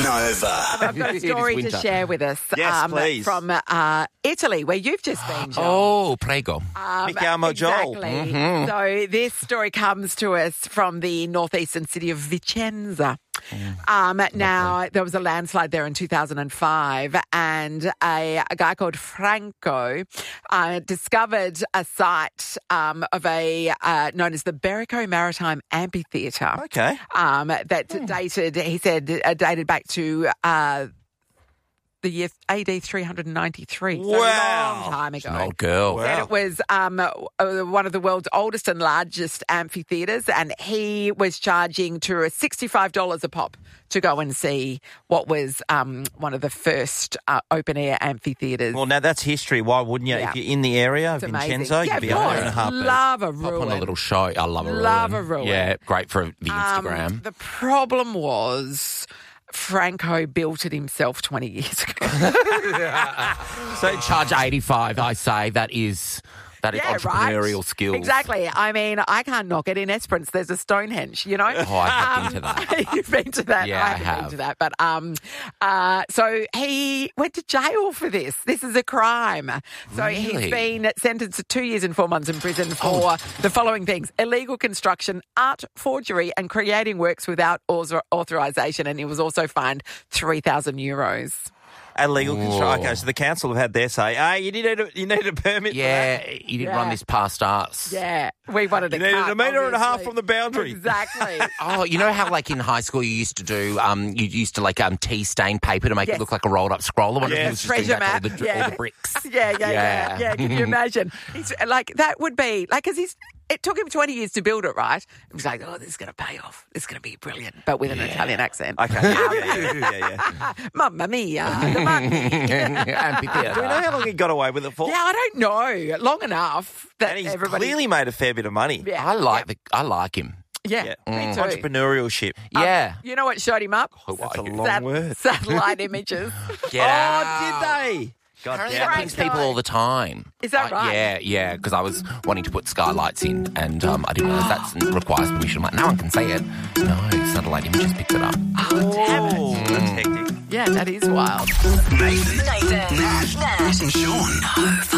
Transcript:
Nova. I've got a story to share with us. Yes, please. From Italy, where you've just been, John. Oh, prego. Mi chiamo Joel. Exactly. So this story comes to us from the northeastern city of Vicenza. Now, there was a landslide there in 2005, and a guy called Franco discovered a site of a known as the Berico Maritime Amphitheatre. Okay. That dated, he said, dated back to the year AD 393. So Wow. a long time ago. An old girl. Wow. And it was one of the world's oldest and largest amphitheatres, and he was charging tourists $65 a pop to go and see what was one of the first open-air amphitheatres. Well, now that's history. Why wouldn't you? Yeah. If you're in the area of It's amazing. Vincenzo, Yeah, you'd be of up course. there in a heartbeat. Love a Pop ruin. on a little show. I love a ruin. Love a ruin. Yeah, great for the Instagram. The problem was Franco built it himself 20 years ago. So charge 85, I say. That is entrepreneurial right? skills. Exactly. I mean, I can't knock it. In Esperance, there's a Stonehenge, you know? Oh, I have been to that. You've been to that? Yeah, I I haven't have. been to that. But so he went to jail for this. This is a crime. So he's Really? been sentenced to 2 years and 4 months in prison for the following things: illegal construction, art forgery, and creating works without authorisation. And he was also fined €3,000. Illegal construction. Okay, so the council have had their say. You need a permit Yeah, for that. you didn't Yeah. run this past us. Yeah, we wanted You a needed cut, a metre and a half obviously. from the boundary. Exactly. Oh, you know how like in high school you used to do, tea stain paper to make Yes. it look like a rolled up scroll? I wonder if he was just doing Treasure that to map. all the bricks. Yeah. Can you imagine? He's like, that would be like, because it took him 20 years to build it, right? It was like, this is going to pay off. This is going to be brilliant, but with an Italian accent. Okay, yeah. Mamma mia, the monkey. Amphitheatre. Do we know how long he got away with it for? Yeah, I don't know. Long enough that And he's everybody. clearly made a fair bit of money. Yeah, I like him. yeah, me too. Entrepreneurship. Yeah. You know what shot him up? That's a long word. Satellite images. Oh, did they? God Apparently damn that it. happens to people all the time. Is that right? Yeah, because I was wanting to put skylights in and I didn't realise that requires permission. I'm like, no one can see it. No, satellite images picked it up. Oh, damn it. Oh, that's hectic. Yeah, that is wild. Nathan, Nash, and Sean.